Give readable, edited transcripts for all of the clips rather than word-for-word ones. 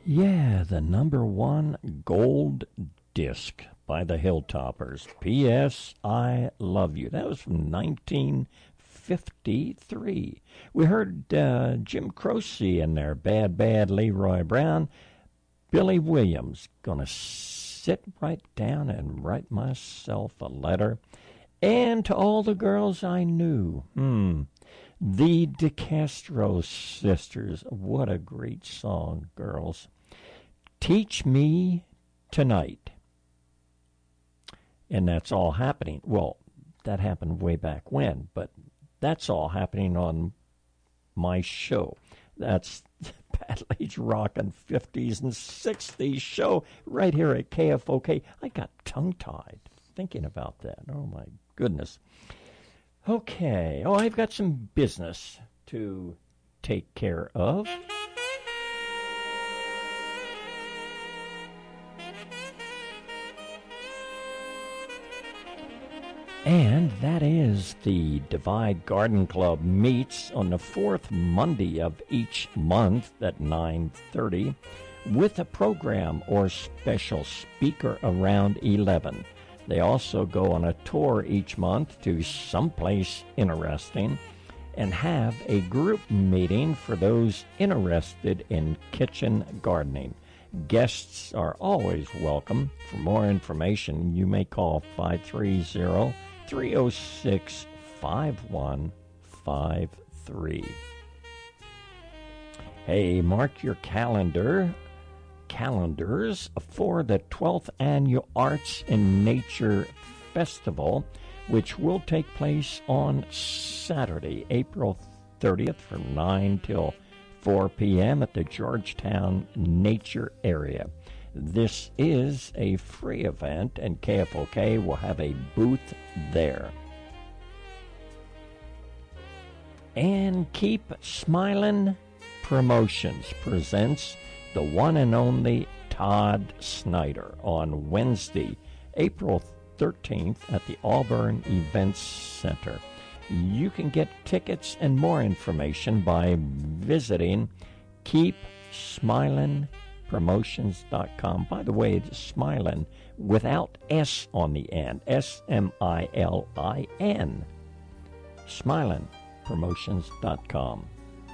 Yeah, the number one gold disc by the Hilltoppers. P.S. I Love You. That was from 1953. We heard Jim Croce in there, Bad Bad Leroy Brown. Billy Williams, gonna sit right down and write myself a letter. And to all the girls I knew. The DeCastro Sisters. What a great song, girls. Teach Me Tonight. And that's all happening. Well, that happened way back when, but that's all happening on my show. That's Pat Leach Rockin' 50s and 60s show right here at KFOK. I got tongue-tied thinking about that. Oh, my goodness. Okay. Oh, I've got some business to take care of. And that is the Divide Garden Club meets on the fourth Monday of each month at 9:30 with a program or special speaker around 11. They also go on a tour each month to someplace interesting and have a group meeting for those interested in kitchen gardening. Guests are always welcome. For more information, you may call 530-306-5153. Hey, mark your calendars for the 12th Annual Arts and Nature Festival, which will take place on Saturday, April 30th from 9 till 4 p.m. at the Georgetown Nature Area. This is a free event, and KFOK will have a booth there. And Keep Smilin' Promotions presents the one and only Todd Snyder on Wednesday, April 13th at the Auburn Events Center. You can get tickets and more information by visiting KeepSmilinPromotions.com. By the way, it's Smilin' without S on the end. S-M-I-L-I-N. SmilinPromotions.com.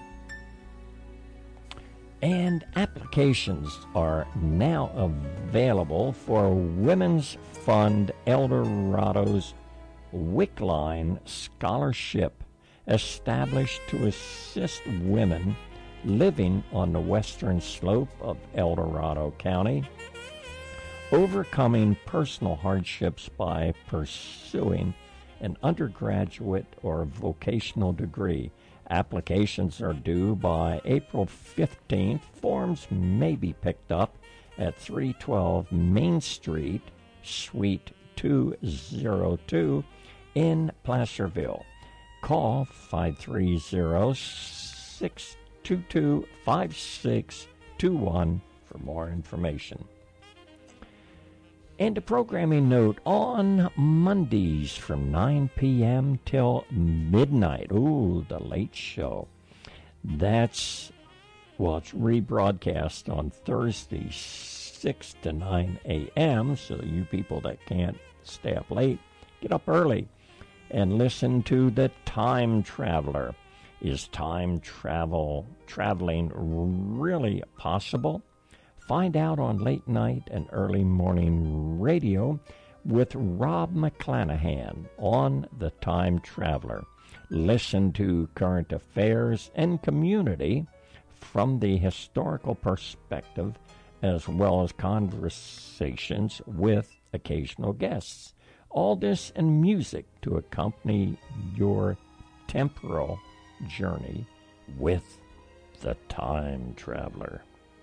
And applications are now available for Women's Fund Eldorado's Wickline Scholarship, established to assist women living on the western slope of El Dorado County, overcoming personal hardships by pursuing an undergraduate or vocational degree. Applications are due by April 15th. Forms may be picked up at 312 Main Street, Suite 202 in Placerville. Call 530-622-5621 for more information. And a programming note on Mondays from 9 p.m. till midnight. Ooh, the late show. It's rebroadcast on Thursday, 6 to 9 a.m. So you people that can't stay up late, get up early and listen to The Time Traveler. Is time traveling really possible? Find out on late night and early morning radio with Rob McClanahan on The Time Traveler. Listen to current affairs and community from the historical perspective, as well as conversations with occasional guests. All this and music to accompany your temporal journey with The Time Traveler.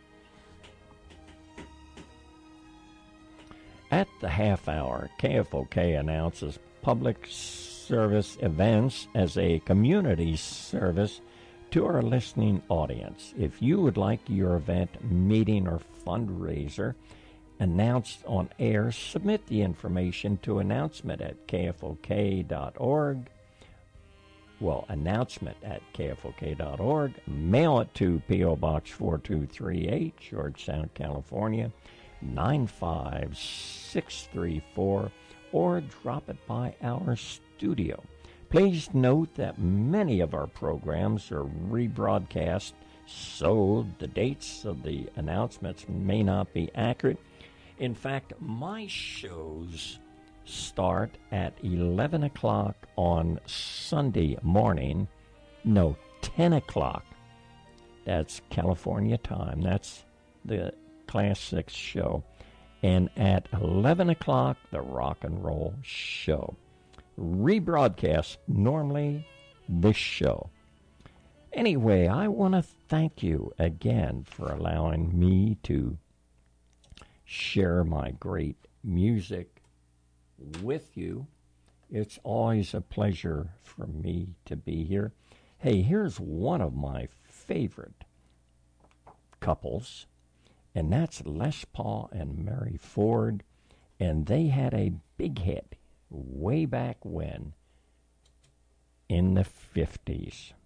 At the half hour, KFOK announces public service events as a community service to our listening audience. If you would like your event, meeting, or fundraiser announced on air, submit the information to announcement@kfok.org announcement at kfok.org. Mail it to P.O. Box 4238, Georgetown, California, 95634, or drop it by our studio. Please note that many of our programs are rebroadcast, so the dates of the announcements may not be accurate. In fact, my shows start at 11 o'clock on Sunday morning. No, 10 o'clock. That's California time. That's the Class 6 show. And at 11 o'clock, the Rock and Roll Show. Rebroadcast normally this show. Anyway, I want to thank you again for allowing me to share my great music with you. It's always a pleasure for me to be here. Hey, here's one of my favorite couples, and that's Les Paul and Mary Ford, and they had a big hit way back when in the 50s.